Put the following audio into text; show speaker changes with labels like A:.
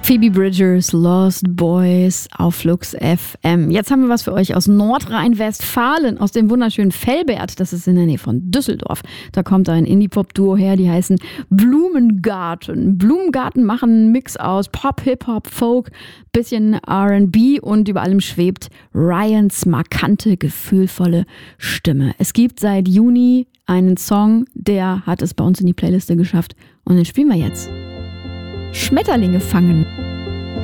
A: Phoebe Bridgers, Lost Boys auf Flux FM. Jetzt haben wir was für euch aus Nordrhein-Westfalen, aus dem wunderschönen Velbert. Das ist in der Nähe von Düsseldorf. Da kommt ein Indie-Pop-Duo her, die heißen Blumengarten. Blumengarten machen einen Mix aus Pop, Hip-Hop, Folk, bisschen R&B und über allem schwebt Ryans markante, gefühlvolle Stimme. Es gibt seit Juni einen Song, der hat es bei uns in die Playliste geschafft und den spielen wir jetzt. Schmetterlinge fangen.